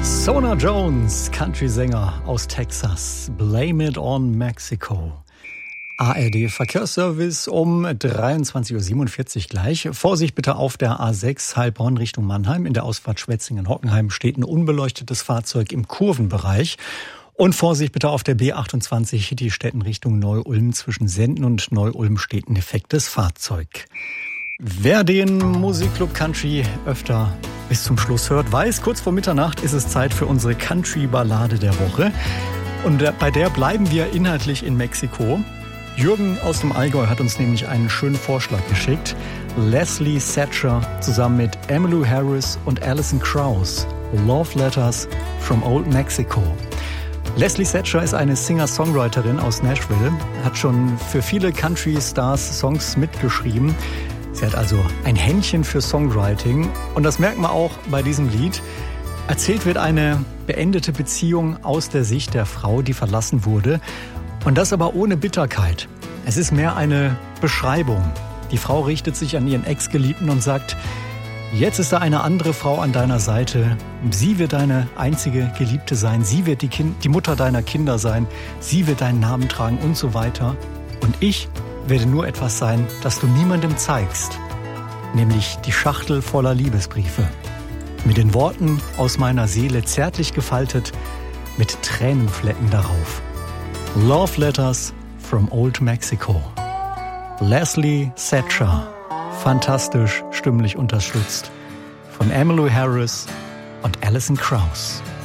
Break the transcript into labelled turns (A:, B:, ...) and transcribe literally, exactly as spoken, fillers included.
A: Sona Jones, Country-Sänger aus Texas. Blame it on Mexico. A R D-Verkehrsservice um dreiundzwanzig Uhr siebenundvierzig gleich. Vorsicht bitte auf der A sechs Heilbronn Richtung Mannheim. In der Ausfahrt Schwetzingen-Hockenheim steht ein unbeleuchtetes Fahrzeug im Kurvenbereich. Und Vorsicht bitte auf der B achtundzwanzig Hittstetten Richtung Neu-Ulm. Zwischen Senden und Neu-Ulm steht ein defektes Fahrzeug. Wer den Musikclub Country öfter bis zum Schluss hört, weiß, kurz vor Mitternacht ist es Zeit für unsere Country-Ballade der Woche. Und bei der bleiben wir inhaltlich in Mexiko. Jürgen aus dem Allgäu hat uns nämlich einen schönen Vorschlag geschickt. Leslie Thatcher zusammen mit Emmylou Harris und Alison Krauss. Love Letters from Old Mexico. Leslie Thatcher ist eine Singer-Songwriterin aus Nashville, hat schon für viele Country-Stars Songs mitgeschrieben. Sie hat also ein Händchen für Songwriting und das merkt man auch bei diesem Lied. Erzählt wird eine beendete Beziehung aus der Sicht der Frau, die verlassen wurde. Und das aber ohne Bitterkeit. Es ist mehr eine Beschreibung. Die Frau richtet sich an ihren Ex-Geliebten und sagt, jetzt ist da eine andere Frau an deiner Seite. Sie wird deine einzige Geliebte sein. Sie wird die, kind, die Mutter deiner Kinder sein. Sie wird deinen Namen tragen und so weiter. Und ich werde nur etwas sein, das du niemandem zeigst. Nämlich die Schachtel voller Liebesbriefe. Mit den Worten aus meiner Seele zärtlich gefaltet, mit Tränenflecken darauf. Love Letters from Old Mexico. Leslie Thatcher, fantastisch stimmlich unterstützt, von Emmylou Harris und Alison Krauss.